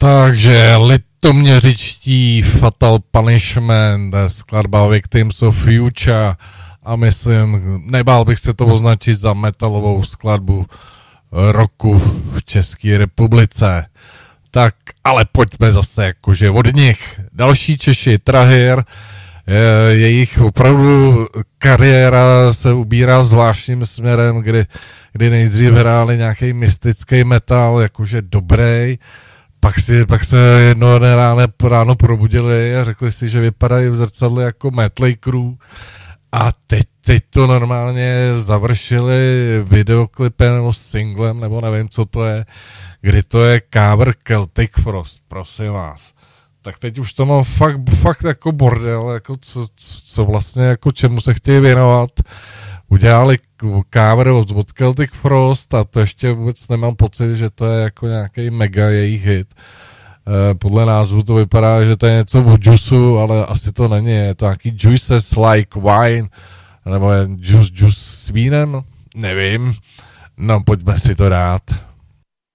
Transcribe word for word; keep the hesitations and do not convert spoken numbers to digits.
Takže litoměřičtí Fatal Punishment, skladba Victims of Future a myslím, nebál bych se to označit za metalovou skladbu roku v České republice. Tak, ale pojďme zase jakože od nich. Další Češi, Trahir, jejich opravdu kariéra se ubírá zvláštním směrem, kdy, kdy nejdřív hráli nějaký mystický metal, jakože dobrý, pak, si, pak se jedno ráno, ráno probudili a řekli si, že vypadají v zrcadle jako Mötley Crüe a teď, teď to normálně završili videoklipem nebo singlem, nebo nevím, co to je, kdy to je cover Celtic Frost, prosím vás. Tak teď už to mám fakt, fakt jako bordel, jako co, co vlastně, jako čemu se chtějí věnovat. Udělali cover od, od Celtic Frost a to ještě vůbec nemám pocit, že to je jako nějaký mega jejich hit. E, podle názvu to vypadá, že to je něco od Juiceu, ale asi to není. Je to nějaký Juices Like Wine, nebo je Juice Juice s vínem, nevím. No, pojďme si to dát.